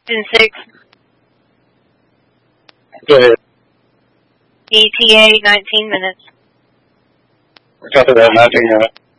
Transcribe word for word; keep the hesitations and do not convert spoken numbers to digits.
Houston six. Go ahead. E T A nineteen minutes. Copy that, nineteen minutes.